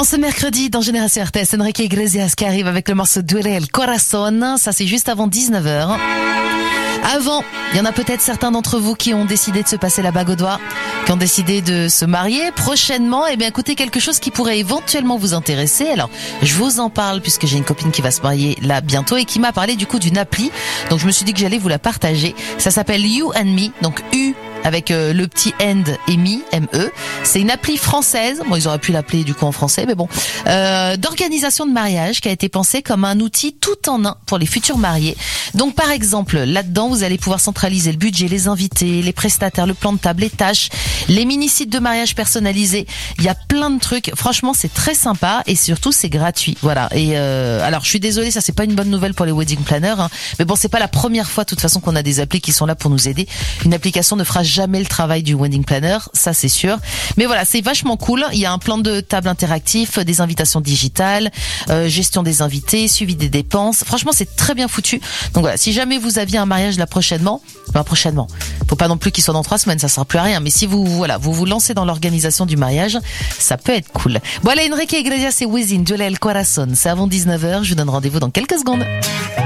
En ce mercredi, dans Génération RTS, Enrique Iglesias qui arrive avec le morceau Duele el Corazón. Ça, c'est juste avant 19h. Avant, il y en a peut-être certains d'entre vous qui ont décidé de se passer la bague au doigt, qui ont décidé de se marier prochainement. Eh bien, écoutez, quelque chose qui pourrait éventuellement vous intéresser. Alors, je vous en parle puisque j'ai une copine qui va se marier là bientôt et qui m'a parlé du coup d'une appli. Donc, je me suis dit que j'allais vous la partager. Ça s'appelle You and Me, donc U avec le petit end et me, M-E. C'est une appli française. Bon, ils auraient pu l'appeler du coup en français, mais bon. D'organisation de mariage qui a été pensée comme un outil tout en un pour les futurs mariés. Donc, par exemple, là-dedans, vous allez pouvoir centraliser le budget, les invités, les prestataires, le plan de table, les tâches, les mini-sites de mariage personnalisés. Il y a plein de trucs. Franchement, c'est très sympa et surtout, c'est gratuit. Voilà. Et alors, je suis désolée, ça c'est pas une bonne nouvelle pour les wedding planners, hein. Mais bon, c'est pas la première fois, de toute façon, qu'on a des applis qui sont là pour nous aider. Une application ne fera jamais le travail du wedding planner, ça c'est sûr. Mais voilà, c'est vachement cool. Il y a un plan de table interactif, des invitations digitales, gestion des invités, suivi des dépenses. Franchement, c'est très bien foutu. Donc voilà, si jamais vous aviez un mariage là prochainement, faut pas non plus qu'il soit dans 3 semaines, ça sert plus à rien. Mais si vous vous lancez dans l'organisation du mariage, ça peut être cool. Bon allez, Enrique Iglesias et Wisin, Duele el Corazón. C'est avant 19h, je vous donne rendez-vous dans quelques secondes.